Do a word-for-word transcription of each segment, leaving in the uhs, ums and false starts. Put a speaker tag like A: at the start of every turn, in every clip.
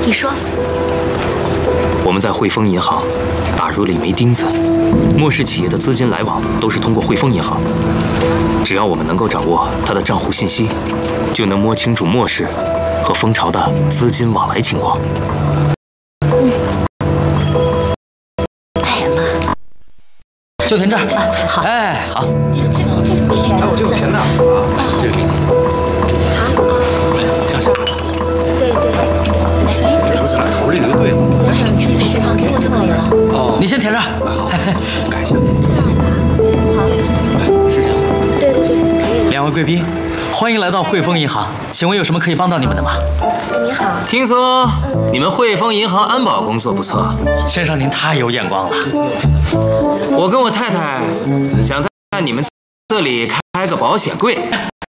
A: 你说，
B: 我们在汇丰银行打入了一枚钉子，莫氏企业的资金来往都是通过汇丰银行。只要我们能够掌握它的账户信息，就能摸清楚莫氏和蜂巢的资金往来情况。
A: 嗯。哎呀妈！
C: 就填这儿。
A: 啊，好。
C: 哎，好。
A: 这个这个这个填上。
D: 我这有钱呢。这个。
A: 好。
D: 上下。
A: 对对。
D: 说咱俩投这个就对了。
A: 先生自己释放清就可以了。
C: 哦，你先填这儿。
D: 好，改一下。
A: 这样吧。好。
D: 是这样。
A: 对对对，可以了。
C: 两位贵宾，欢迎来到汇丰银行，请问有什么可以帮到你们的吗？
A: 你好。
B: 听说你们汇丰银行安保工作不错，
C: 先生您太有眼光了。
B: 我跟我太太想在你们这里开个保险柜，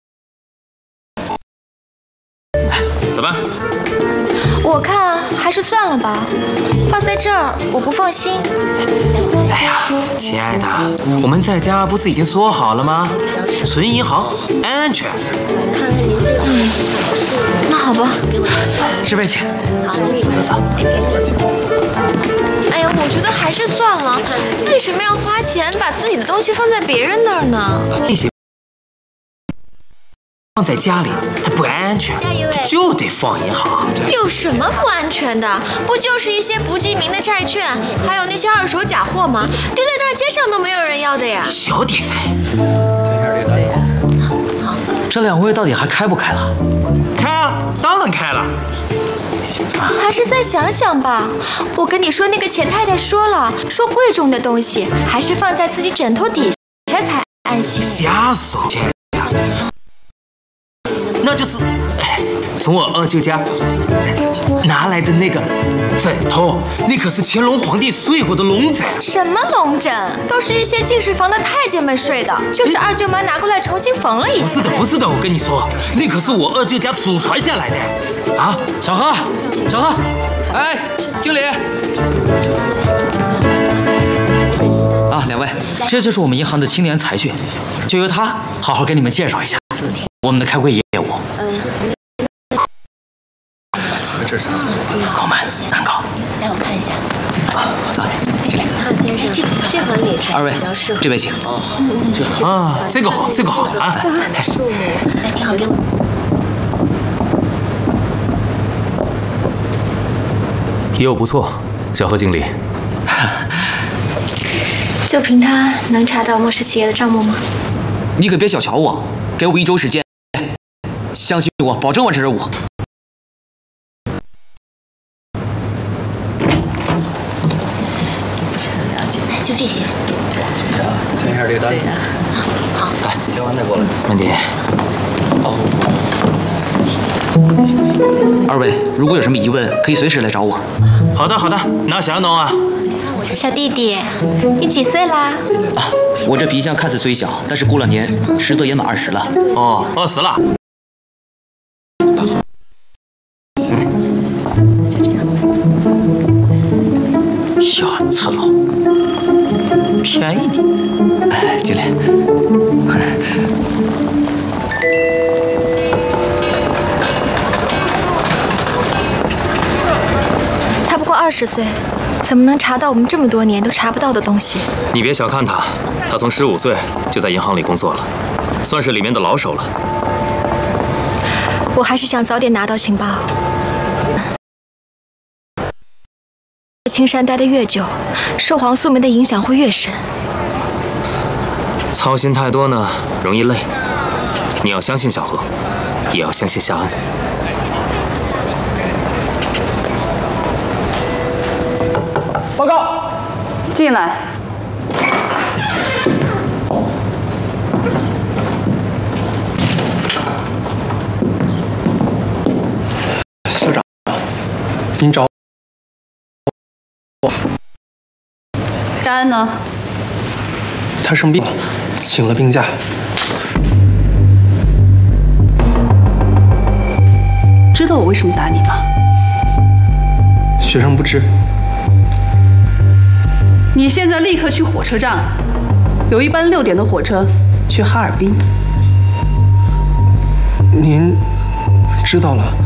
B: 怎么？
A: 我看还是算了吧，放在这儿我不放心。
B: 哎呀，亲爱的，我们在家不是已经说好了吗？存银行安全。
A: 看看您这个，嗯，那好吧。
C: 这位请。
B: 走走走。
A: 哎呀，我觉得还是算了。为什么要花钱把自己的东西放在别人那儿呢？
B: 那些放在家里它不安全，就得放银行。
A: 有什么不安全的？不就是一些不记名的债券，还有那些二手假货吗？丢在大街上都没有人要的呀。
B: 小点声。
A: 对呀。好。
C: 这两位到底还开不开了？
B: 开啊，当然开了。
A: 还是再想想吧。我跟你说，那个钱太太说了，说贵重的东西还是放在自己枕头底下才安心。
B: 瞎说，那就是从我二舅家拿来的那个枕头，那可是乾隆皇帝睡过的龙枕。
A: 什么龙枕？都是一些进士房的太监们睡的，就是二舅妈拿过来重新缝了一下。
B: 不是的，不是的，我跟你说，那可是我二舅家祖传下来的。啊，
C: 小何，小何，哎，经理。啊，两位，这就是我们银行的青年才俊，就由他好好给你们介绍一下我们的开柜业务。
D: 这是
C: 靠门，难搞。
A: 让我看一下。
C: 啊，经理。
A: 浩先生，这这盒里
C: 二位，这边请。
B: 啊，这个好，这个好啊。
A: 树木，哎，挺好，给我。
B: 业务不错，小何经理。
A: 就凭他能查到莫氏企业的账目吗？
C: 你可别小瞧我，给我一周时间，相信我，保证完成任务。
A: 了解，就这些。
D: 填一下这个单。
A: 对呀。好。
B: 来，
D: 填完再过来。
B: 慢点。
D: 哦。
C: 二位，如果有什么疑问，可以随时来找我。
B: 好的，好的，那想弄啊。
A: 小弟弟，你几岁啦？
C: 啊，我这皮相看似虽小，但是过了年，实则也满二十了。
B: 哦，二十了。
A: 嗯，就这样。
B: 小赤佬，便宜你。
C: 哎，经理。
A: 他不过二十岁。怎么能查到我们这么多年都查不到的东西？
B: 你别小看他，他从十五岁就在银行里工作了，算是里面的老手了。
A: 我还是想早点拿到情报。青山待得越久，受黄素梅的影响会越深。
B: 操心太多呢，容易累。你要相信小何，也要相信夏恩。
E: 报告，进来。
D: 校长，您找我？
E: 夏恩呢？
D: 他生病了，请了病假。
E: 知道我为什么打你吗？
D: 学生不知。
E: 你现在立刻去火车站，有一班六点的火车去哈尔滨。
D: 您知道了。